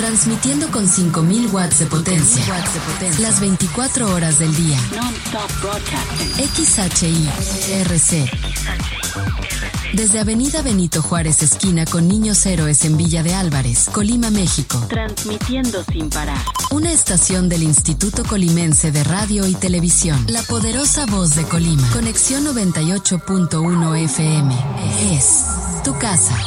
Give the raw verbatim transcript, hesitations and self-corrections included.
Transmitiendo con cinco mil watts de potencia. Watts de potencia. Las veinticuatro horas del día. Non-stop broadcasting. X H I R C. Desde Avenida Benito Juárez, esquina con Niños Héroes en Villa de Álvarez, Colima, México. Transmitiendo sin parar. Una estación del Instituto Colimense de Radio y Televisión. La poderosa voz de Colima. Conexión noventa y ocho punto uno F M. Es tu casa.